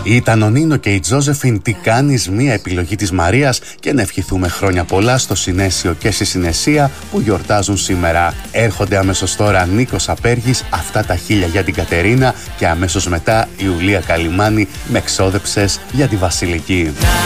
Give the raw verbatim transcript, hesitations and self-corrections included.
Ήταν ο Νίνο και η Τζόζεφιν «Τι κάνεις», μία επιλογή της Μαρίας, και να ευχηθούμε χρόνια πολλά στο Συνέσιο και στη Συνεσία που γιορτάζουν σήμερα. Έρχονται αμέσως τώρα Νίκος Απέργης, «Αυτά τα χίλια» για την Κατερίνα, και αμέσως μετά Ιουλία Καλιμάνη με «Ξόδεψες» για τη Βασιλική.